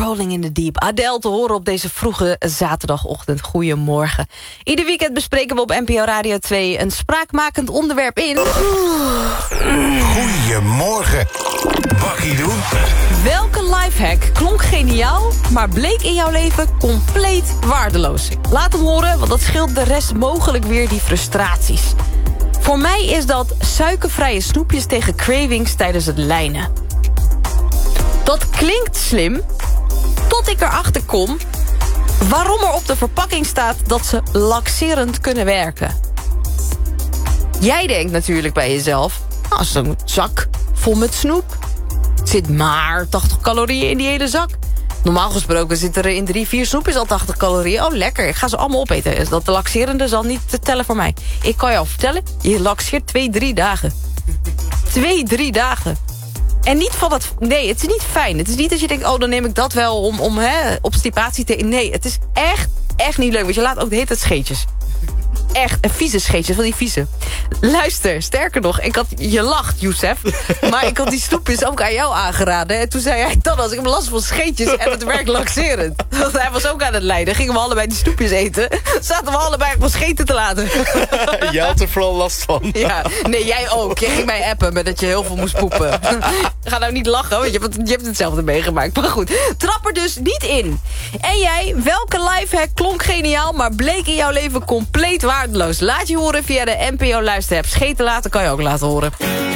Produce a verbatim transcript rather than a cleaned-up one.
Rolling in the Deep. Adele te horen op deze vroege zaterdagochtend. Goedemorgen. Ieder weekend bespreken we op N P O Radio twee... een spraakmakend onderwerp in... Goedemorgen. Bakkie doen. Welke lifehack klonk geniaal, maar bleek in jouw leven compleet waardeloos? Laat hem horen, want dat scheelt de rest mogelijk weer die frustraties. Voor mij is dat suikervrije snoepjes tegen cravings tijdens het lijnen. Dat klinkt slim, tot ik erachter kom waarom er op de verpakking staat dat ze laxerend kunnen werken. Jij denkt natuurlijk bij jezelf, nou, zo'n zak vol met snoep. Zit maar tachtig calorieën in die hele zak. Normaal gesproken zit er in drie, vier snoepjes al tachtig calorieën. Oh, lekker. Ik ga ze allemaal opeten. Dat de laxerende zal niet te tellen voor mij. Ik kan je al vertellen, je laxeert twee, drie dagen. Twee, drie dagen. En niet van dat... Nee, het is niet fijn. Het is niet dat je denkt, oh, dan neem ik dat wel om, om hè, obstipatie te... Nee, het is echt, echt niet leuk. Want je laat ook de hele tijd scheetjes. Echt, een vieze scheetjes, van die vieze. Luister, sterker nog, ik had, je lacht, Youssef. Maar ik had die snoepjes ook aan jou aangeraden. En toen zei hij, dan als ik heb last van scheetjes en het werkt laxerend. Want hij was ook aan het lijden. Gingen we allebei die snoepjes eten. Zaten we allebei van scheten te laten. Jij had er vooral last van. Ja, nee, jij ook. Jij ging mij appen met dat je heel veel moest poepen. Ga nou niet lachen, want je hebt, je hebt hetzelfde meegemaakt. Maar goed, trap er dus niet in. En jij, welke lifehack klonk geniaal, maar bleek in jouw leven compleet waardeloos? Laat je horen via de N P O luisterapp. Scheten laten kan je ook laten horen.